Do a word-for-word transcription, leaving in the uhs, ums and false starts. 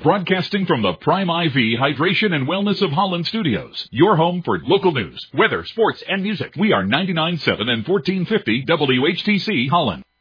broadcasting from the Prime I V Hydration and Wellness of Holland studios. Your home for local news, weather, sports, and music. We are ninety-nine point seven and fourteen fifty W H T C Holland.